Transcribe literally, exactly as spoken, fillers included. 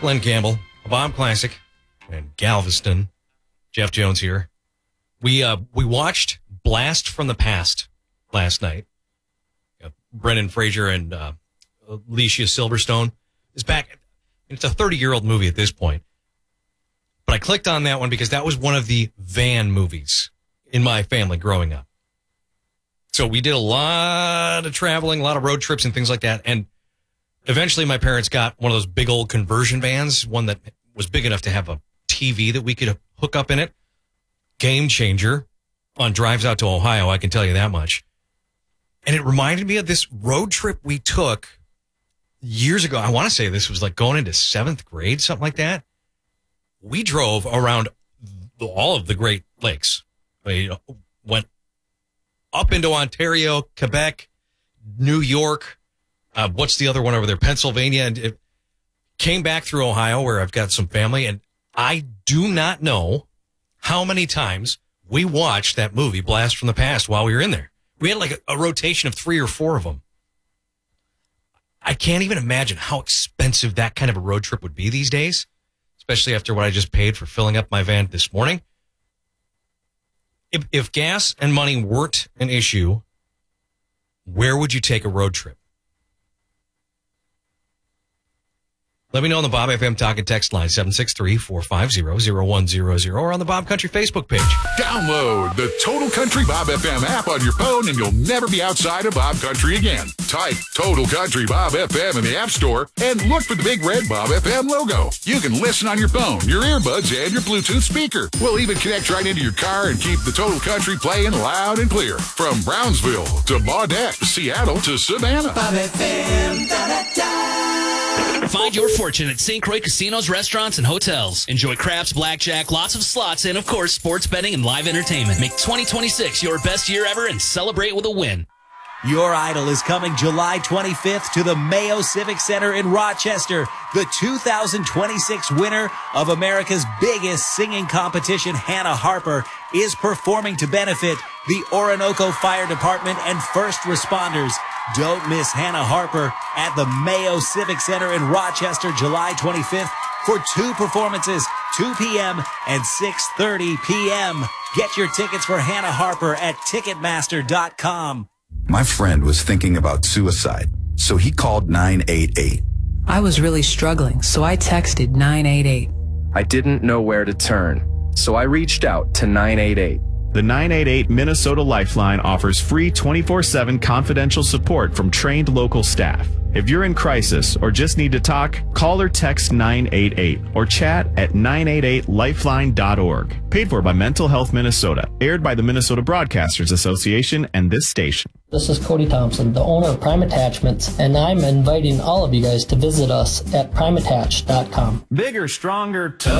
Glenn Campbell, a Bob Classic, and Galveston. Jeff Jones here. We uh, we watched Blast from the Past last night. Uh, Brendan Fraser and uh, Alicia Silverstone is back. It's a thirty-year-old movie at this point. But I clicked on that one because that was one of the van movies in my family growing up. So we did a lot of traveling, a lot of road trips and things like that. And eventually my parents got one of those big old conversion vans, one that was big enough to have a T V that we could hook up in it. Game changer on drives out to Ohio, I can tell you that much. And it reminded me of this road trip we took years ago. I want to say this was like going into seventh grade, something like that. We drove around all of the Great Lakes. We went up into Ontario, Quebec, New York. Uh, what's the other one over there? Pennsylvania. And it came back through Ohio where I've got some family. And I do not know how many times we watched that movie Blast from the Past while we were in there. We had like a, a rotation of three or four of them. I can't even imagine how expensive that kind of a road trip would be these days, especially after what I just paid for filling up my van this morning. If, if gas and money weren't an issue, where would you take a road trip? Let me know on the Bob F M Talk and Text line, seven six three, four five zero, zero one zero zero, or on the Bob Country Facebook page. Download the Total Country Bob F M app on your phone and you'll never be outside of Bob Country again. Type Total Country Bob F M in the App Store and look for the big red Bob F M logo. You can listen on your phone, your earbuds, and your Bluetooth speaker. We'll even connect right into your car and keep the Total Country playing loud and clear. From Brownsville to Baudette, Seattle to Savannah. Bob F M, da-da-da. Find your fortune at Saint Croix Casinos, Restaurants, and Hotels. Enjoy craps, blackjack, lots of slots, and, of course, sports betting and live entertainment. Make twenty twenty-six your best year ever and celebrate with a win. Your Idol is coming July twenty-fifth to the Mayo Civic Center in Rochester. The two thousand twenty-six winner of America's biggest singing competition, Hannah Harper, is performing to benefit the Orinoco Fire Department and first responders. Don't miss Hannah Harper at the Mayo Civic Center in Rochester, July twenty-fifth for two performances, two p.m. and six thirty p.m. Get your tickets for Hannah Harper at Ticketmaster dot com. My friend was thinking about suicide, so he called nine eight eight. I was really struggling, so I texted nine eight eight. I didn't know where to turn, so I reached out to nine eight eight. The nine eight eight Minnesota Lifeline offers free twenty-four seven confidential support from trained local staff. If you're in crisis or just need to talk, call or text nine eight eight or chat at nine eight eight lifeline dot org. Paid for by Mental Health Minnesota. Aired by the Minnesota Broadcasters Association and this station. This is Cody Thompson, the owner of Prime Attachments, and I'm inviting all of you guys to visit us at prime attach dot com. Bigger, stronger, tough.